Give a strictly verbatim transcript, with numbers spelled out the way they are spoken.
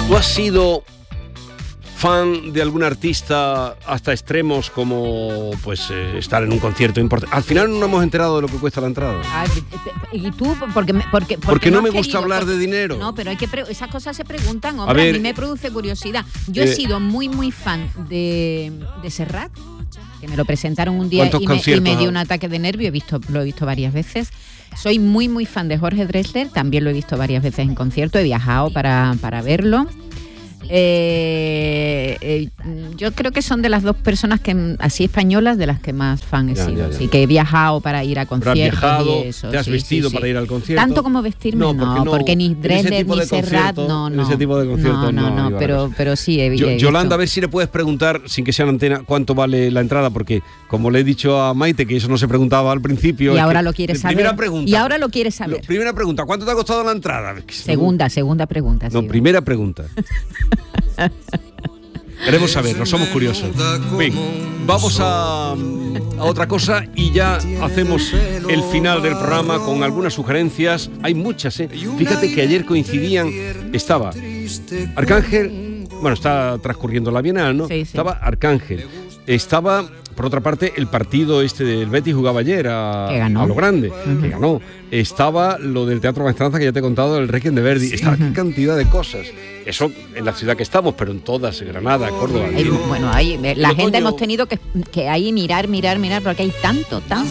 ¿Tú has sido fan de algún artista hasta extremos como pues eh, estar en un concierto importante? Al final no hemos enterado de lo que cuesta la entrada. Ay, ¿y tú? Porque, me- porque, porque, Porque no me has gusta querido, hablar porque- de dinero. No, pero hay que pre- esas cosas se preguntan, hombre. A, ver, mí me produce curiosidad. Yo eh, he sido muy, muy fan de, de Serrat, que me lo presentaron un día ¿Cuántos y me, y conciertos me dio ha- un ataque de nervio. He visto, lo he visto varias veces. Soy muy, muy fan de Jorge Drexler. También lo he visto varias veces en concierto. He viajado para, para verlo. Eh, eh, yo creo que son de las dos personas que así españolas de las que más fan he Ya, sido. ya, ya. Sí, que he viajado para ir a Pero has conciertos viajado, y eso. te has sí, vestido sí, sí. para ir al concierto. Tanto como vestirme, no, No, porque, porque no, ni en ese Drexler tipo ni de Serrat, concierto- no, en no. ese tipo de conciertos no, no, no, no, Ibarra. pero, pero sí he, Yo- he Yolanda, visto. a ver si le puedes preguntar, sin que sea en antena, cuánto vale la entrada, porque como le he dicho a Maite, que eso no se preguntaba al principio. Y es ahora que- lo quieres saber. Primera pregunta. Y ahora lo quieres saber. Lo- primera pregunta, ¿cuánto te ha costado la entrada? Segunda, segunda pregunta. No, sí. primera pregunta. Queremos saber, no somos curiosos. Bien, vamos a, a otra cosa y ya hacemos el final del programa con algunas sugerencias. Hay muchas, ¿eh? Fíjate que ayer coincidían, estaba Arcángel, bueno, está transcurriendo la Bienal, ¿no? Sí, sí. Estaba Arcángel, estaba, por otra parte, el partido este del Betis jugaba ayer a, Que ganó. a lo grande, Uh-huh. que ganó. Estaba lo del Teatro Maestranza que ya te he contado, el Requiem de Verdi. Estaba qué cantidad de cosas. Eso en la ciudad que estamos, pero en todas, Granada, Córdoba. Hay- en fin. bueno, hay, la El gente otoño- hemos tenido que, que ahí mirar, mirar, mirar, porque hay tanto, tanto.